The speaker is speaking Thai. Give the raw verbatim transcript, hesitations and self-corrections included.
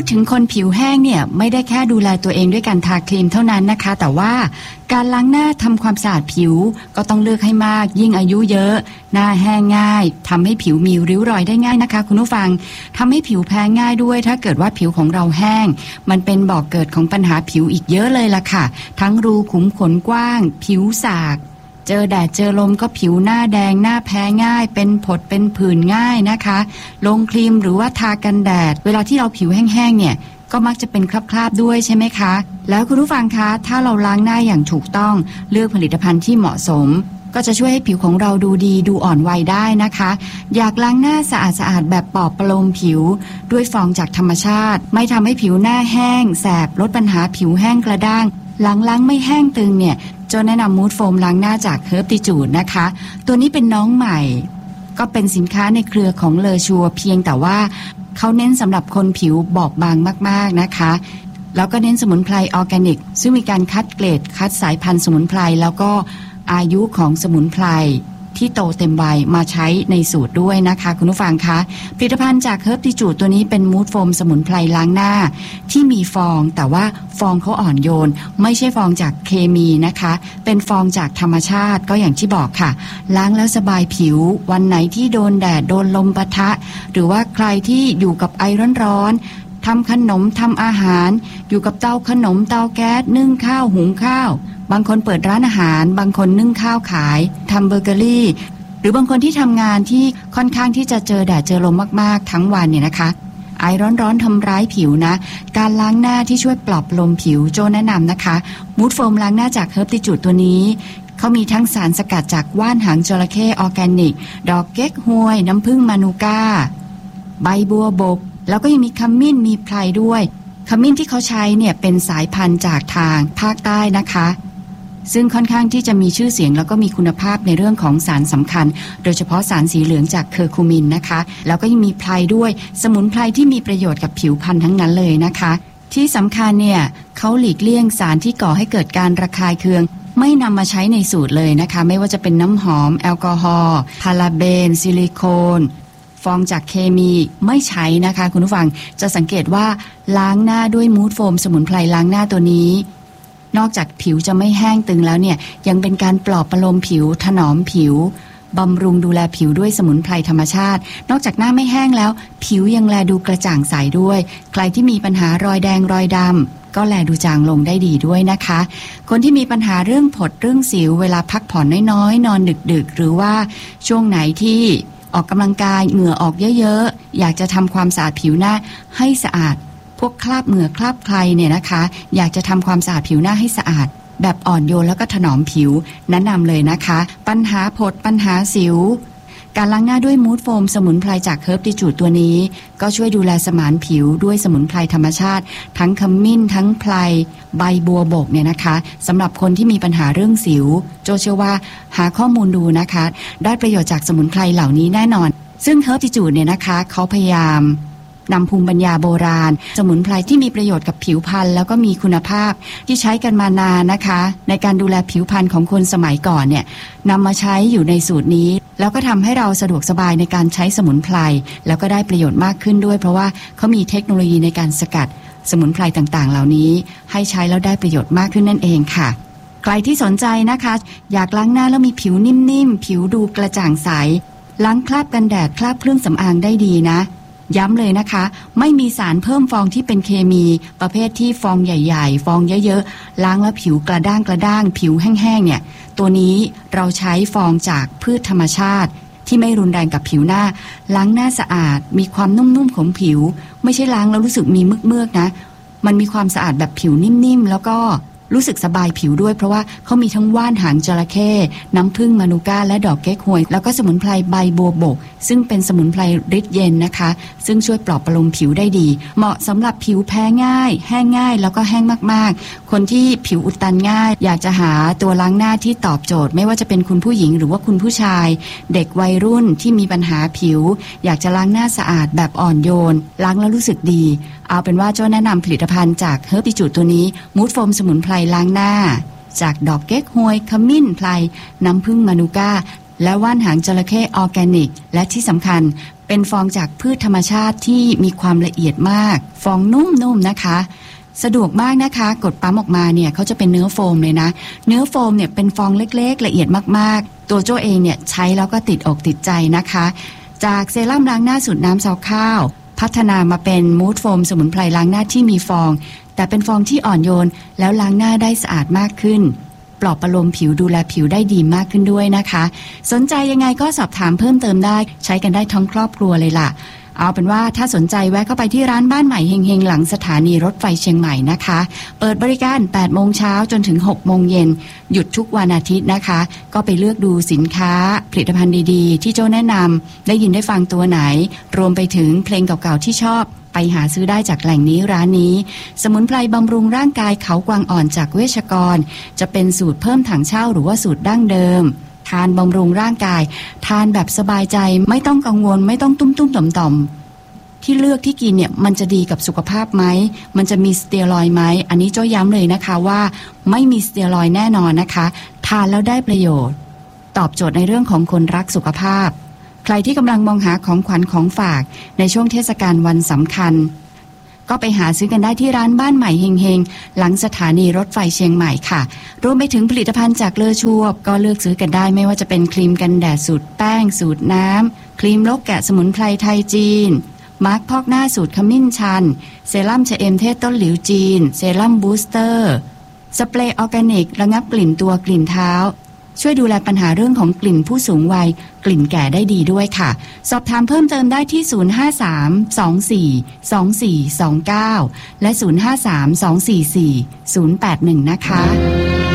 ดถึงคนผิวแห้งเนี่ยไม่ได้แค่ดูแลตัวเองด้วยการทาครีมเท่านั้นนะคะแต่ว่าการล้างหน้าทำความสะอาดผิวก็ต้องเลือกให้มากยิ่งอายุเยอะหน้าแห้งง่ายทำให้ผิวมีริ้วรอยได้ง่ายนะคะคุณผู้ฟังทำให้ผิวแพ้ง่ายด้วยถ้าเกิดว่าผิวของเราแห้งมันเป็นบ่อกเกิดของปัญหาผิวอีกเยอะเลยล่ะค่ะทั้งรูขุมขนกว้างผิวสากเจอแดดเจอลมก็ผิวหน้าแดงหน้าแพ้ง่ายเป็นผดเป็นผื่นง่ายนะคะลงครีมหรือว่าทากันแดดเวลาที่เราผิวแห้งๆเนี่ยก็มักจะเป็นคราบๆด้วยใช่ไหมคะแล้วคุณผู้ฟังคะถ้าเราล้างหน้าอย่างถูกต้องเลือกผลิตภัณฑ์ที่เหมาะสมก็จะช่วยให้ผิวของเราดูดีดูอ่อนวัยได้นะคะอยากล้างหน้าสะอาดๆแบบปลอบประโลมผิวด้วยฟองจากธรรมชาติไม่ทำให้ผิวหน้าแห้งแสบลดปัญหาผิวแห้งกระด้างหลังล้างไม่แห้งตึงเนี่ยโจแนะนำมูดโฟมล้างหน้าจากเฮิร์บติจูดนะคะตัวนี้เป็นน้องใหม่ก็เป็นสินค้าในเครือของเลอชัวเพียงแต่ว่าเขาเน้นสำหรับคนผิวบอบบางมากๆนะคะแล้วก็เน้นสมุนไพรออร์แกนิกซึ่งมีการคัดเกรดคัดสายพันธุ์สมุนไพรแล้วก็อายุของสมุนไพรที่โตเต็มวัยมาใช้ในสูตรด้วยนะคะคุณผู้ฟังคะผลิตภัณฑ์จากเฮิร์บติจูดตัวนี้เป็นมูดโฟมสมุนไพรล้างหน้าที่มีฟองแต่ว่าฟองเขาอ่อนโยนไม่ใช่ฟองจากเคมีนะคะเป็นฟองจากธรรมชาติก็อย่างที่บอกค่ะล้างแล้วสบายผิววันไหนที่โดนแดดโดนลมปะทะหรือว่าใครที่อยู่กับไอร้อนๆทำขนมทำอาหารอยู่กับเตาขนมเตาแก๊สนึ่งข้าวหุงข้าวบางคนเปิดร้านอาหารบางคนนึ่งข้าวขายทำเบเกอรี่หรือบางคนที่ทำงานที่ค่อนข้างที่จะเจอแดดเจอลมมากๆทั้งวันเนี่ยนะคะไอร้อนๆทำร้ายผิวนะการล้างหน้าที่ช่วยปลอบประโลมผิวโจแนะนำนะคะมูดโฟมล้างหน้าจากเฮิร์บติจูดตัวนี้เขามีทั้งสารสกัดจากว่านหางจระเข้ออร์แกนิกดอกเก๊กฮวยน้ำผึ้งมานูก้าใบบัวบกแล้วก็ยังมีขมิ้นมีไพรด้วยขมิ้นที่เขาใช้เนี่ยเป็นสายพันธุ์จากทางภาคใต้นะคะซึ่งค่อนข้างที่จะมีชื่อเสียงแล้วก็มีคุณภาพในเรื่องของสารสำคัญโดยเฉพาะสารสีเหลืองจากเคอร์คูมินนะคะแล้วก็ยังมีไพรด้วยสมุนไพรที่มีประโยชน์กับผิวพรรณทั้งนั้นเลยนะคะที่สำคัญเนี่ยเขาหลีกเลี่ยงสารที่ก่อให้เกิดการระคายเคืองไม่นำมาใช้ในสูตรเลยนะคะไม่ว่าจะเป็นน้ำหอมแอลกอฮอล์พาราเบนซิลิโคนฟองจากเคมีไม่ใช้นะคะคุณผู้ฟังจะสังเกตว่าล้างหน้าด้วยมูดโฟมสมุนไพรล้างหน้าตัวนี้นอกจากผิวจะไม่แห้งตึงแล้วเนี่ยยังเป็นการปลอบประโลมผิวถนอมผิวบำรุงดูแลผิวด้วยสมุนไพรธรรมชาตินอกจากหน้าไม่แห้งแล้วผิวยังแลดูกระจ่างใสด้วยใครที่มีปัญหารอยแดงรอยดำก็แลดูจางลงได้ดีด้วยนะคะคนที่มีปัญหาเรื่องผดเรื่องสิวเวลาพักผ่อนน้อยๆนอนดึกๆหรือว่าช่วงไหนที่ออกกำลังกายเหงื่อออกเยอะๆอยากจะทำความสะอาดผิวหน้าให้สะอาดพวกคราบเหงื่อคราบใครเนี่ยนะคะอยากจะทำความสะอาดผิวหน้าให้สะอาดแบบอ่อนโยนแล้วก็ถนอมผิวแนะนำเลยนะคะปัญหาผดปัญหาสิวการล้างหน้าด้วยมูดโฟมสมุนไพรจากเฮิร์บติจูดตัวนี้ก็ช่วยดูแลสมานผิวด้วยสมุนไพรธรรมชาติทั้งขมิ้นทั้งไพรใบบัวบกเนี่ยนะคะสำหรับคนที่มีปัญหาเรื่องสิวโจเชื่อว่าหาข้อมูลดูนะคะได้ประโยชน์จากสมุนไพรเหล่านี้แน่นอนซึ่งเฮิร์บติจูดเนี่ยนะคะเขาพยายามนำภูมิปัญญาโบราณสมุนไพรที่มีประโยชน์กับผิวพรรณแล้วก็มีคุณภาพที่ใช้กันมานานนะคะในการดูแลผิวพรรณของคนสมัยก่อนเนี่ยนำมาใช้อยู่ในสูตรนี้แล้วก็ทำให้เราสะดวกสบายในการใช้สมุนไพรแล้วก็ได้ประโยชน์มากขึ้นด้วยเพราะว่าเขามีเทคโนโลยีในการสกัดสมุนไพรต่างๆเหล่านี้ให้ใช้แล้วได้ประโยชน์มากขึ้นนั่นเองค่ะใครที่สนใจนะคะอยากล้างหน้าแล้วมีผิวนิ่มๆผิวดูกระจ่างใสล้างคราบกันแดดคราบเครื่องสำอางได้ดีนะย้ำเลยนะคะไม่มีสารเพิ่มฟองที่เป็นเคมีประเภทที่ฟองใหญ่ๆฟองเยอะๆล้างแล้วผิวกระด้างกระด้างผิวแห้งๆเนี่ยตัวนี้เราใช้ฟองจากพืชธรรมชาติที่ไม่รุนแรงกับผิวหน้าล้างหน้าสะอาดมีความนุ่มๆของผิวไม่ใช่ล้างแล้วรู้สึกมีเมือกๆนะมันมีความสะอาดแบบผิวนิ่มๆแล้วก็รู้สึกสบายผิวด้วยเพราะว่าเขามีทั้งว่านหางจระเข้น้ำผึ้งมานูก้าและดอกเก๊กฮวยแล้วก็สมุนไพรใบบัวบกซึ่งเป็นสมุนไพรฤทธิ์เย็นนะคะซึ่งช่วยปลอบประโลมผิวได้ดีเหมาะสำหรับผิวแพ้ง่ายแห้งง่ายแล้วก็แห้งมากๆคนที่ผิวอุดตันง่ายอยากจะหาตัวล้างหน้าที่ตอบโจทย์ไม่ว่าจะเป็นคุณผู้หญิงหรือว่าคุณผู้ชายเด็กวัยรุ่นที่มีปัญหาผิวอยากจะล้างหน้าสะอาดแบบอ่อนโยนล้างแล้วรู้สึกดีเอาเป็นว่าเจ้าแนะนำผลิตภัณฑ์จากเฮิร์บติจูดตัวนี้มูดโฟมสมุนไพรล้างหน้าจากดอกเก๊กฮวยขมิ้นไพรน้ำผึ้งมานูก้าและว่านหางจระเข้ออร์แกนิกและที่สำคัญเป็นฟองจากพืชธรรมชาติที่มีความละเอียดมากฟองนุ่มๆนะคะสะดวกมากนะคะกดปั๊มออกมาเนี่ยเขาจะเป็นเนื้อโฟมเลยนะเนื้อโฟมเนี่ยเป็นฟองเล็กๆละเอียดมากๆตัวโจ้เองเนี่ยใช้แล้วก็ติดอกติดใจนะคะจากเซรั่มล้างหน้าสูตรน้ำซาวข้าวพัฒนามาเป็นมูดโฟมสมุนไพรล้างหน้าที่มีฟองแต่เป็นฟองที่อ่อนโยนแล้วล้างหน้าได้สะอาดมากขึ้นปลอบประโลมผิวดูแลผิวได้ดีมากขึ้นด้วยนะคะสนใจยังไงก็สอบถามเพิ่มเติมได้ใช้กันได้ทั้งครอบครัวเลยล่ะเอาเป็นว่าถ้าสนใจแวะเข้าไปที่ร้านบ้านใหม่เฮงๆหลังสถานีรถไฟเชียงใหม่นะคะเปิดบริการ แปดโมงเช้าจนถึง หกโมงเย็นหยุดทุกวันอาทิตย์นะคะก็ไปเลือกดูสินค้าผลิตภัณฑ์ดีๆที่โจ้แนะนำได้ยินได้ฟังตัวไหนรวมไปถึงเพลงเก่าๆที่ชอบไปหาซื้อได้จากแหล่งนี้ร้านนี้สมุนไพรบำรุงร่างกายเขากวางอ่อนจากเวชกรจะเป็นสูตรเพิ่มถังเช่าหรือว่าสูตรดั้งเดิมทานบำรุงร่างกายทานแบบสบายใจไม่ต้องกังวลไม่ต้องตุ้มตุ้มต่อมต่อมที่เลือกที่กินเนี่ยมันจะดีกับสุขภาพไหมมันจะมีสเตียรอยด์ไหมอันนี้โจ้ย้ำเลยนะคะว่าไม่มีสเตียรอยด์แน่นอนนะคะทานแล้วได้ประโยชน์ตอบโจทย์ในเรื่องของคนรักสุขภาพใครที่กำลังมองหาของขวัญของฝากในช่วงเทศกาลวันสำคัญก็ไปหาซื้อกันได้ที่ร้านบ้านใหม่เฮงๆหลังสถานีรถไฟเชียงใหม่ค่ะรวมไปถึงผลิตภัณฑ์จากเลอชัวบก็เลือกซื้อกันได้ไม่ว่าจะเป็นครีมกันแดดสูตรแป้งสูตรน้ำครีมลกแกะสมุนไพรไทยจีนมาร์คพอกหน้าสูตรขมิ้นชันเซรั่มชะเอมเทศต้นหลิวจีนเซรั่มบูสเตอร์สเปรย์ออร์แกนิกระงับกลิ่นตัวกลิ่นเท้าช่วยดูแลปัญหาเรื่องของกลิ่นผู้สูงวัยกลิ่นแก่ได้ดีด้วยค่ะสอบถามเพิ่มเติมได้ที่ ศูนย์ ห้า สาม สอง สี่ สอง สี่ สอง เก้า และ ศูนย์ ห้า สาม สอง สี่ สี่ ศูนย์ แปด หนึ่ง นะคะ